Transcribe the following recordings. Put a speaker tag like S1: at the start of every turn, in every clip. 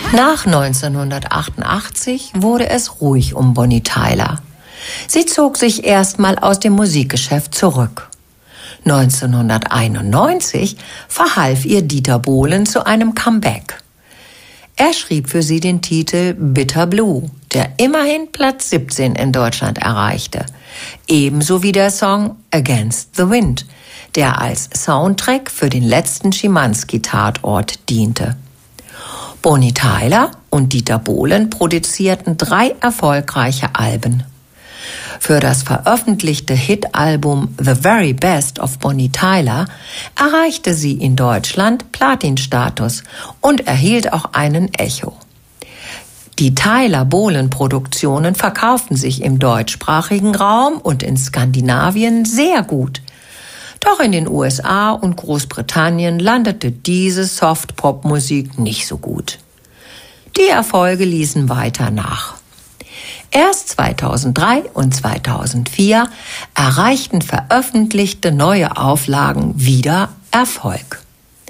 S1: Nach 1988 wurde es ruhig um Bonnie Tyler. Sie zog sich erstmal aus dem Musikgeschäft zurück. 1991 verhalf ihr Dieter Bohlen zu einem Comeback. Er schrieb für sie den Titel Bitter Blue, der immerhin Platz 17 in Deutschland erreichte. Ebenso wie der Song Against the Wind, der als Soundtrack für den letzten Schimanski-Tatort diente. Bonnie Tyler und Dieter Bohlen produzierten 3 erfolgreiche Alben. Für das veröffentlichte Hitalbum The Very Best of Bonnie Tyler erreichte sie in Deutschland Platinstatus und erhielt auch einen Echo. Die Tyler-Bohlen-Produktionen verkauften sich im deutschsprachigen Raum und in Skandinavien sehr gut. Doch in den USA und Großbritannien landete diese Soft-Pop-Musik nicht so gut. Die Erfolge ließen weiter nach. Erst 2003 und 2004 erreichten veröffentlichte neue Auflagen wieder Erfolg.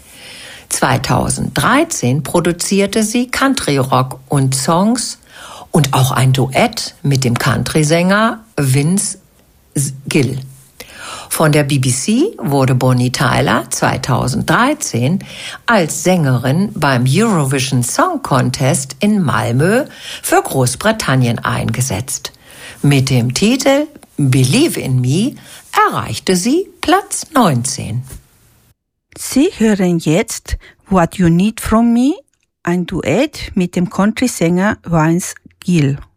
S1: 2013 produzierte sie Country-Rock und Songs und auch ein Duett mit dem Country-Sänger Vince Gill. Von der BBC wurde Bonnie Tyler 2013 als Sängerin beim Eurovision Song Contest in Malmö für Großbritannien eingesetzt. Mit dem Titel Believe in Me erreichte sie Platz 19.
S2: Sie hören jetzt What You Need From Me, ein Duett mit dem Country-Sänger Vince Gill.